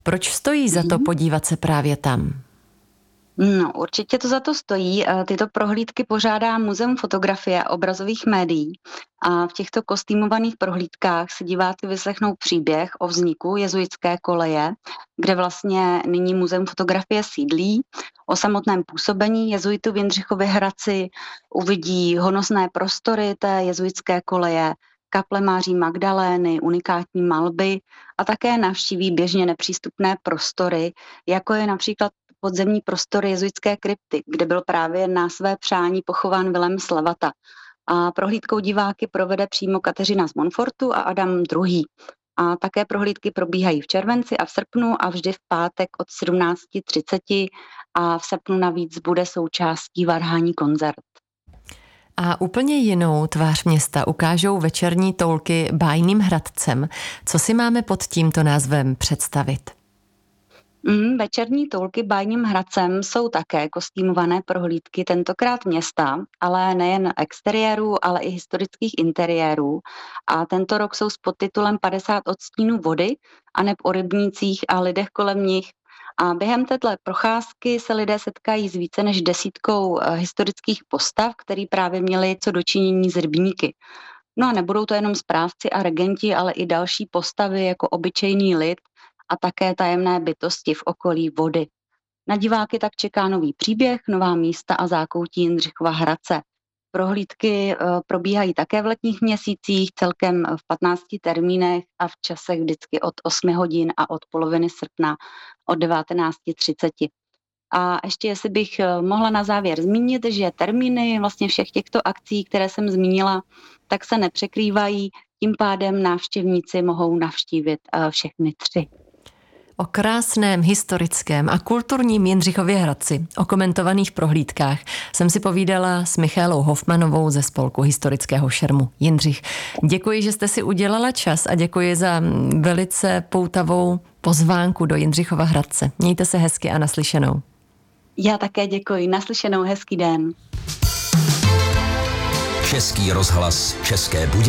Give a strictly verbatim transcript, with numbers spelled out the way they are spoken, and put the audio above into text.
Proč stojí za to podívat se právě tam? No, určitě to za to stojí. Tyto prohlídky pořádá Muzeum fotografie a obrazových médií a v těchto kostýmovaných prohlídkách si diváci vyslechnou příběh o vzniku jezuitské koleje, kde vlastně nyní Muzeum fotografie sídlí, o samotném působení jezuitů v Jindřichově Hradci, uvidí honosné prostory té jezuitské koleje, kaple Máří Magdalény, unikátní malby a také navštíví běžně nepřístupné prostory, jako je například podzemní prostory jezuitské krypty, kde byl právě na své přání pochován Vilém Slavata. A prohlídkou diváky provede přímo Kateřina z Montfortu a Adam druhý. A také prohlídky probíhají v červenci a v srpnu a vždy v pátek od sedmnáct třicet a v srpnu navíc bude součástí varhání koncert. A úplně jinou tvář města ukážou večerní toulky Bájným Hradcem. Co si máme pod tímto názvem představit? Mm, večerní toulky Bájným Hradcem jsou také kostýmované prohlídky, tentokrát města, ale nejen exteriérů, ale i historických interiérů. A tento rok jsou s podtitulem padesát odstínů vody aneb o rybnících a lidech kolem nich. A během této procházky se lidé setkají s více než desítkou historických postav, který právě měli co dočinění s rybníky. No a nebudou to jenom správci a regenti, ale i další postavy jako obyčejný lid a také tajemné bytosti v okolí vody. Na diváky tak čeká nový příběh, nová místa a zákoutí Jindřichova Hradce. Prohlídky probíhají také v letních měsících, celkem v patnácti termínech a v časech vždycky od osmi hodin a od poloviny srpna od devatenáct třicet. A ještě jestli bych mohla na závěr zmínit, že termíny vlastně všech těchto akcí, které jsem zmínila, tak se nepřekrývají, tím pádem návštěvníci mohou navštívit všechny tři. O krásném, historickém a kulturním Jindřichově Hradci, o komentovaných prohlídkách, jsem si povídala s Michaelou Hofmanovou ze spolku historického šermu Jindřich. Děkuji, že jste si udělala čas a děkuji za velice poutavou pozvánku do Jindřichova Hradce. Mějte se hezky a naslyšenou. Já také děkuji. Naslyšenou, hezký den. Český rozhlas České Budějovice.